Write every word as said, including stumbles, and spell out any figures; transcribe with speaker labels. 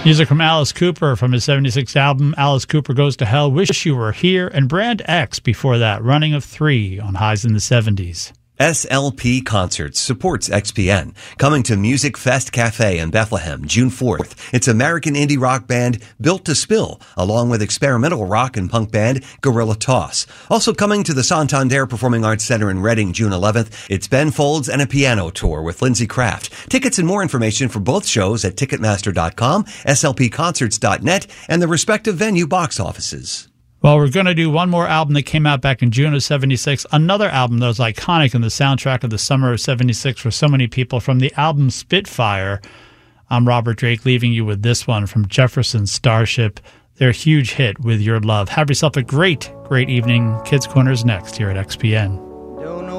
Speaker 1: Music from Alice Cooper from his seventy-six album, Alice Cooper Goes to Hell, Wish You Were Here, and Brand X before that, Running of Three on Highs in the seventies.
Speaker 2: S L P Concerts supports X P N. Coming to Music Fest Cafe in Bethlehem, June fourth. It's American indie rock band Built to Spill, along with experimental rock and punk band Gorilla Toss. Also coming to the Santander Performing Arts Center in Reading, June eleventh. It's Ben Folds and a piano tour with Lindsey Kraft. Tickets and more information for both shows at Ticketmaster dot com, S L P concerts dot net, and the respective venue box offices.
Speaker 1: Well, we're going to do one more album that came out back in June of seventy-six, another album that was iconic in the soundtrack of the summer of seventy-six for so many people, from the album Spitfire. I'm Robert Drake, leaving you with this one from Jefferson Starship, their huge hit, With Your Love. Have yourself a great, great evening. Kids Corner's next here at X P N.